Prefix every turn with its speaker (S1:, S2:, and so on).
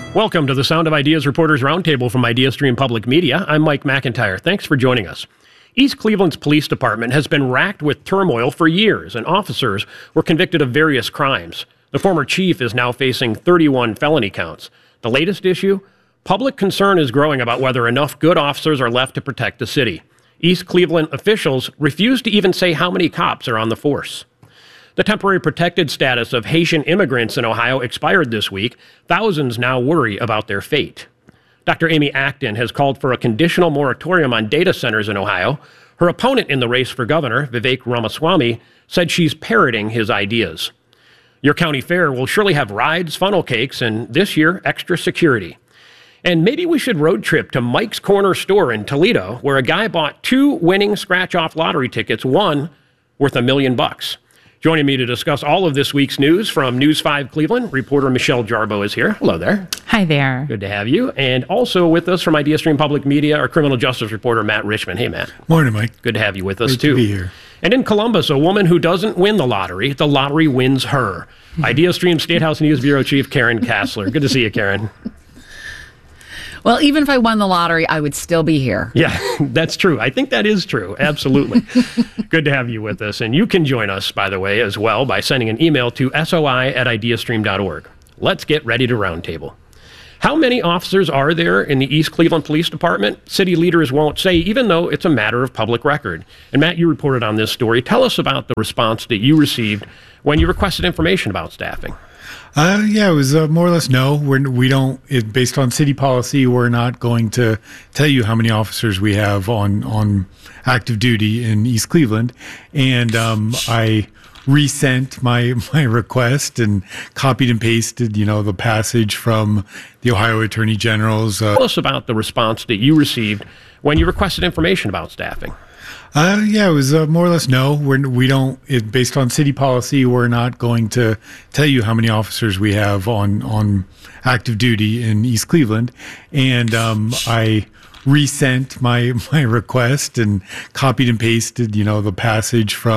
S1: Welcome to the Sound of Ideas Reporters Roundtable from IdeaStream Public Media. I'm Mike McIntyre. Thanks for joining us. East Cleveland's police department has been racked with turmoil for years, and officers were convicted of various crimes. The former chief is now facing 31 felony counts. The latest issue? Public concern is growing about whether enough good officers are left to protect the city. East Cleveland officials refuse to even say how many cops are on the force. The temporary protected status of Haitian immigrants in Ohio expired this week. Thousands now worry about their fate. Dr. Amy Acton has called for a conditional moratorium on data centers in Ohio. Her opponent in the race for governor, Vivek Ramaswamy, said she's parroting his ideas. Your county fair will surely have rides, funnel cakes, and this year, extra security. And maybe we should road trip to Mike's Corner store in Toledo, where a guy bought 2 winning scratch-off lottery tickets, one worth $1 million. Joining me to discuss all of this week's news from News 5 Cleveland, reporter Michelle Jarbo is here. Hello there.
S2: Hi there.
S1: Good to have you. And also with us from IdeaStream Public Media, our criminal justice reporter, Matt Richman. Hey, Matt.
S3: Morning, Mike.
S1: Good to have you with us,
S3: Great
S1: too.
S3: to be here.
S1: And in Columbus, a woman who doesn't win the lottery wins her. IdeaStream State House News Bureau Chief Karen Kassler. Good to see you, Karen.
S2: Well, even if I won the lottery, I would still be here.
S1: Yeah, that's true. I think that is true. Absolutely. Good to have you with us. And you can join us, by the way, as well by sending an email to soi@ideastream.org. Let's get ready to roundtable. How many officers are there in the East Cleveland Police Department? City leaders won't say, even though it's a matter of public record. And Matt, you reported on this story. Tell us about the response that you received when you requested information about staffing.
S3: It was more or less no. We don't. Based on city policy, we're not going to tell you how many officers we have on active duty in East Cleveland. And I resent my request and copied and pasted, the passage from the Ohio Attorney General's.
S1: Tell us about the response that you received when you requested information about staffing.
S3: It was more or less no. We don't. Based on city policy, we're not going to tell you how many officers we have on active duty in East Cleveland. And I resent my request and copied and pasted, the passage from